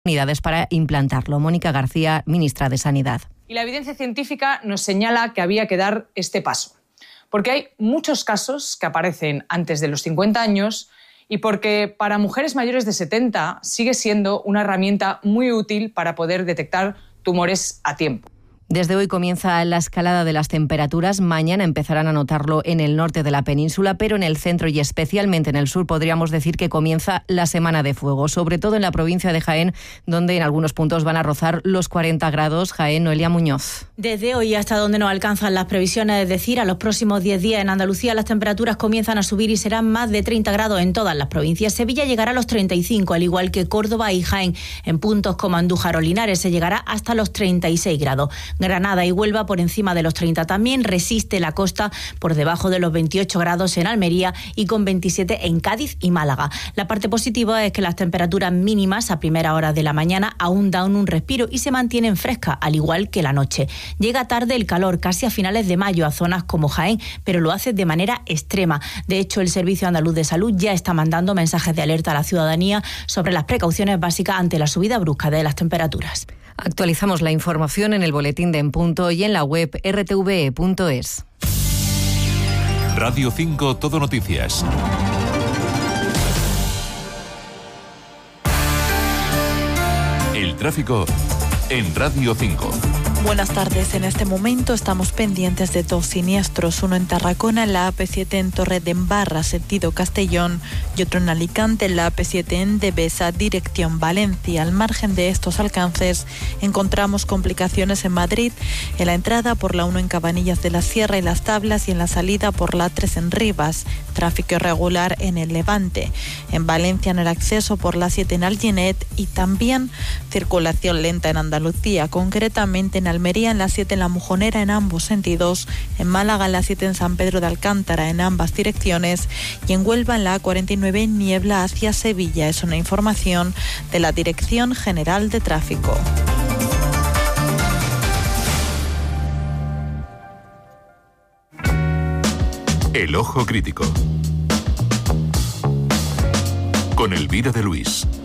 unidades para implantarlo. Mónica García, ministra de Sanidad. Y la evidencia científica nos señala que había que dar este paso, porque hay muchos casos que aparecen antes de los 50 años y porque para mujeres mayores de 70 sigue siendo una herramienta muy útil para poder detectar tumores a tiempo. Desde hoy comienza la escalada de las temperaturas. Mañana empezarán a notarlo en el norte de la península, pero en el centro y especialmente en el sur podríamos decir que comienza la semana de fuego, sobre todo en la provincia de Jaén, donde en algunos puntos van a rozar los 40 grados. Jaén, Noelia Muñoz. Desde hoy hasta donde nos alcanzan las previsiones, es decir, a los próximos 10 días en Andalucía las temperaturas comienzan a subir y serán más de 30 grados en todas las provincias. Sevilla llegará a los 35, al igual que Córdoba y Jaén. En puntos como Andújar o Linares se llegará hasta los 36 grados. Granada y Huelva por encima de los 30 también. Resiste la costa por debajo de los 28 grados en Almería y con 27 en Cádiz y Málaga. La parte positiva es que las temperaturas mínimas a primera hora de la mañana aún dan un respiro y se mantienen frescas, al igual que la noche. Llega tarde el calor, casi a finales de mayo a zonas como Jaén, pero lo hace de manera extrema. De hecho, el Servicio Andaluz de Salud ya está mandando mensajes de alerta a la ciudadanía sobre las precauciones básicas ante la subida brusca de las temperaturas. Actualizamos la información en el boletín de En Punto y en la web rtve.es. Radio 5 Todo Noticias. El tráfico en Radio 5. Buenas tardes. En este momento estamos pendientes de dos siniestros, uno en Tarragona, en la AP7 en Torredembarra, sentido Castellón, y otro en Alicante, en la AP7 en Devesa, dirección Valencia. Al margen de estos alcances, encontramos complicaciones en Madrid, en la entrada por la 1 en Cabanillas de la Sierra y Las Tablas, y en la salida por la 3 en Rivas. Tráfico irregular en el Levante. En Valencia, en el acceso por la 7 en Alginet, y también circulación lenta en Andalucía, concretamente en Almería en la 7 en La Mojonera en ambos sentidos, en Málaga en la 7 en San Pedro de Alcántara en ambas direcciones y en Huelva en la A49 en niebla hacia Sevilla. Es una información de la Dirección General de Tráfico. El Ojo Crítico con Elvira de Luis.